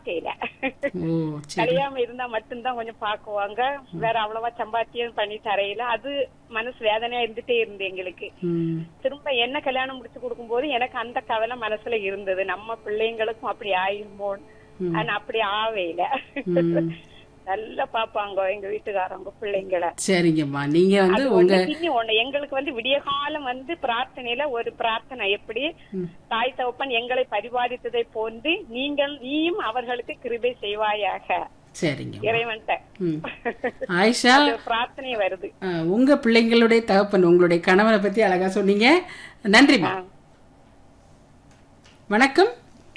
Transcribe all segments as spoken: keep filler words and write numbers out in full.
பாக்கல. கல்யாணம் இருந்தா மட்டும்தான் கொஞ்சம் பாக்குவாங்க. வேற அவ்வளவா சம்பாத்தியம் பண்ணி தரையில அது மனசு வேதனையா இருந்துட்டே இருந்து எங்களுக்கு. திரும்ப என்ன கல்யாணம் முடிச்சு கொடுக்கும் போது எனக்கு அந்த கவலை மனசுல இருந்தது, நம்ம பிள்ளைங்களுக்கும் அப்படி ஆயிருமோ. ஆனா அப்படி ஆவேல. நல்லா பாப்பாங்க எங்க வீட்டுக்காரங்க பிள்ளைங்களை. சரிங்கம்மா, நீங்க வந்து உங்க எங்களுக்கு வந்து விடிய காலம் வந்து பிரார்த்தனையில ஒரு பிரார்த்தனை, எப்படி தாய் தகப்பன் எங்களை பரிபாலித்ததை போன்று நீங்கள் நீயும் அவர்களுக்கு கிருபை செய்வாயாக. சரிங்க இறைவன்ட்ட ஆயிஷா பிரார்த்தனை வருது. உங்க பிள்ளைங்களுடைய தகப்பன் உங்களுடைய கணவனை பத்தி அழகா சொன்னீங்க. நன்றிமா. வணக்கம்.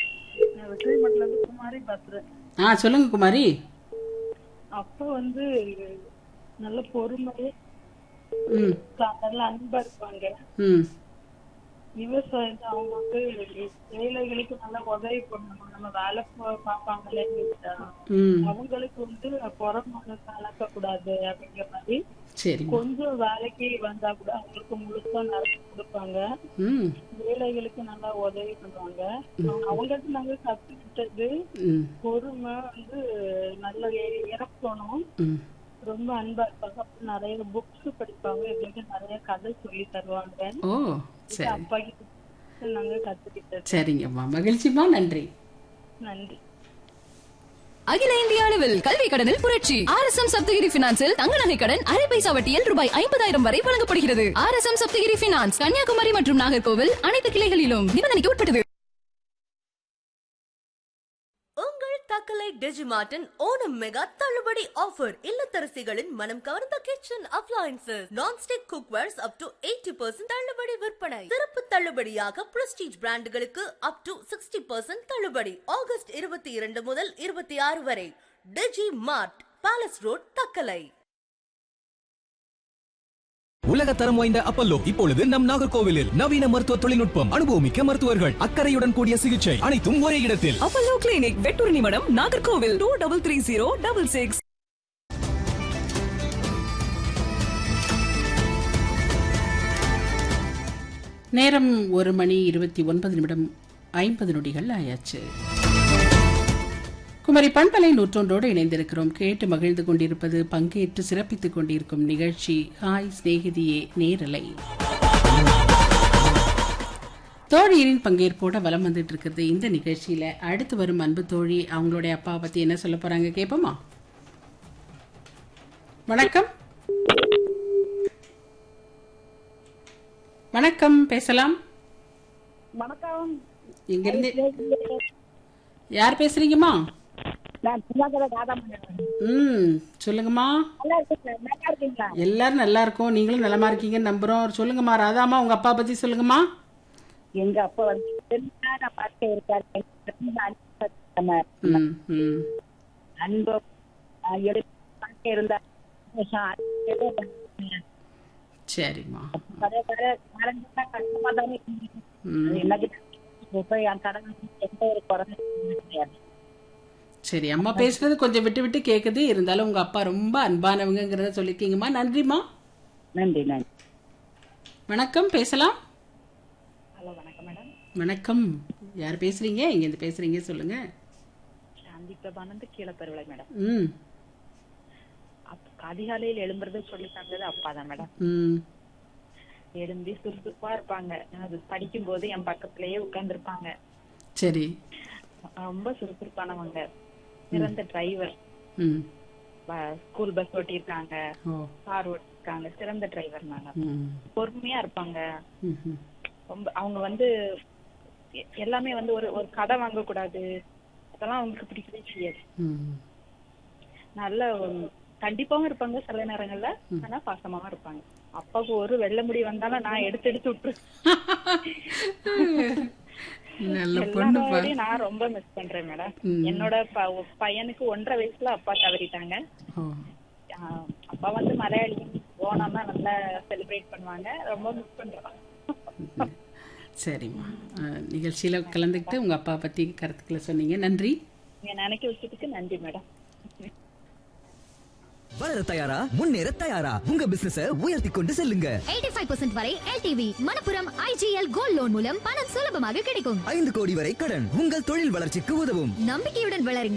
குமாரி பேசுறேன். ஆ சொல்லுங்க குமாரி. அப்ப வந்து நல்ல பொறுமை, நல்ல அன்பா இருப்பாங்க. விவசாயம் அவங்க வந்து ஏழைகளுக்கு நல்லா உதவி பண்ணணும். நம்ம வேலை பார்ப்பாங்களே, அவங்களுக்கு வந்து புறமாக கலக்க கூடாது அப்படிங்கிற மாதிரி கொஞ்சம் வேலைக்கு வந்தா கூட அவங்களுக்கு முழுசா நிறைய கொடுப்பாங்க. ஏழைகளுக்கு நல்லா உதவி பண்ணுவாங்க. அவங்ககிட்ட நாங்க கத்துக்கிட்டது பொறுமை வந்து நல்ல இறக்கணும், ரொம்ப அன்பா இருப்பாங்க. அப்புறம் நிறைய புக்ஸ் படிப்பாங்க, எங்களுக்கு நிறைய கதை சொல்லி தருவாங்க. அப்பா கிட்ட நாங்க கத்துக்கிட்டது. சரிங்கம்மா, மகிழ்ச்சிமா, நன்றி. நன்றி. அகில இந்திய அளவில் கல்வி கடனில் புரட்சி. ஆர் எஸ் எம் சப்தகிரி பினான்சில் தங்க நகை கடன் அரை பைசா வட்டியில் ரூபாய் ஐம்பதாயிரம் வரை வழங்கப்படுகிறது. R S M Saptagiri finance, Kanyakumari மற்றும் நாகர்கோவில் அனைத்து கிளைகளிலும் நிபந்தனைக்கு உட்பட்டது. தக்கலை டிஜிமார்ட்டின் ஓணம் மெகா தள்ளுபடி ஆஃபர். இல்லத்தரசிகளின் மனம் கவர்ந்த kitchen appliances, nonstick cookwares up to eighty percent தள்ளுபடி விற்பனை. சிறப்பு தள்ளுபடியாக prestige பிராண்டுகளுக்கு up to sixty percent தள்ளுபடி. ஆகஸ்ட் இருபத்தி இரண்டு முதல் இருபத்தி ஆறு வரை. டிஜி மார்ட், பேலஸ் ரோட், தக்கலை. உலக தரம் வாய்ந்த அப்பல்லோ இப்பொழுது நம் நாகர்கோவிலில். நவீன மருத்துவ தொழில்நுட்பம், அனுபவமிக்க மருத்துவர்கள், அக்கறையுடன் கூடிய சிகிச்சை, அனைத்தும் ஒரே இடத்தில். அப்பல்லோ கிளினிக், வெட்டூர் மடம், Nagercoil. Two double three zero double six. நேரம் ஒரு மணி இருபத்தி ஒன்பது நிமிடம் ஐம்பது நொடிகள் ஆயாச்சு. குமரி பண்பலை நூற்றொன்றோடு இணைந்திருக்கிறோம். கேட்டு மகிழ்ந்து கொண்டிருப்பது, பங்கேற்று சிறப்பித்துக் கொண்டிருக்கும் நிகழ்ச்சி ஹாய் சிநேகிதியே நேரலை. தோழியின் பங்கேற்போட வலம் வந்துட்டு இருக்கிறது இந்த நிகழ்ச்சியில. அடுத்து வரும் அன்பு தோழி அவங்களுடைய அப்பா பத்தி என்ன சொல்ல போறாங்க கேட்போமா? வணக்கம். வணக்கம், பேசலாம். வணக்கம். இங்க இருந்து யார் பேசுறீங்கம்மா? ம், சொல்லுங்கம்மா. எல்லாரும் நல்லா இருக்கோம், நீங்களும் நலமா இருக்கீங்கன்னு நம்புறோம். சொல்லுங்கம்மா ராதாமா, உங்க அப்பா பத்தி சொல்லுங்கம்மா. எங்க அப்பா வந்து அன்பு இருந்தா. சரிம்மா. கஷ்டமா தானே எந்த ஒரு குறைஞ்ச. சரி, அம்மா பேசுறது கொஞ்சம் விட்டு விட்டு கேக்குது, இருந்தாலும் உங்க அப்பா ரொம்ப அன்பானவங்கிறத சொல்லிருக்கீங்கம்மா. நன்றிம்மா. நன்றி. நன்றி. வணக்கம், பேசலாம். ஹலோ, வணக்கம் மேடம். வணக்கம், யார் பேசுறீங்க, இங்க இருந்து பேசுறீங்க, சொல்லுங்க. சாந்தி பிரபானந்த், கீழப்பெருவிளை மேடம். ம், அதிகாலையில் எழும்புறது சொல்லி தந்தது அப்பா தான் மேடம். ம், எழும்பி சுறுசுறுப்பா இருப்பாங்க. அது படிக்கும் போது என் பக்கத்திலேயே உட்கார்ந்து இருப்பாங்க. சரி. ரொம்ப சுறுசுறுப்பானவங்க. சிறந்த டிரைவர். School bus ஓட்டிருக்காங்க, car ஓட்டிருக்காங்க. சிறந்த டிரைவர் மேடம். பொறுமையா இருப்பாங்க. ரொம்ப அவங்க வந்து எல்லாமே வந்து ஒரு ஒரு கடை வாங்க கூடாது, அதெல்லாம் அவங்களுக்கு பிடிக்கவே செய்யாது. நல்ல கண்டிப்பாவும் இருப்பாங்க சில நேரங்கள்ல, ஆனா பாசமாவும் இருப்பாங்க. அப்பாவுக்கு ஒரு வெள்ள முடி வந்தாலும் நான் எடுத்து எடுத்து விட்டுரு. நான் ரொம்ப மிஸ் பண்றேன் மேடம். என்னோட பையனுக்கு ஒன்றரை வயசுல அப்பா தவறிட்டாங்க. அப்பா வந்து மலையாளி, ஓணம்னா நல்லா செலிப்ரேட் பண்ணுவாங்க. ரொம்ப மிஸ் பண்றேன். சரிம்மா, நிகழ்ச்சியில கலந்துக்கிட்டு உங்க அப்பா பத்தி கருத்துக்களை சொன்னீங்க, நன்றி. நீங்க நினைக்க விஷயத்துக்கு நன்றி மேடம். வளர தயாரா, முன்னேற தயாரா, உங்க பிசினஸ உயர்த்தி கொண்டு செல்லுங்க. எண்பத்தி ஐந்து சதவீதம் வரை L T V Manappuram I G L gold loan மூலம் பணம் சுலபமாக கிடைக்கும். ஐந்து கோடி வரை கடன் உங்கள் தொழில் வளர்ச்சிக்கு உதவும். நம்பிக்கையுடன் வளருங்க.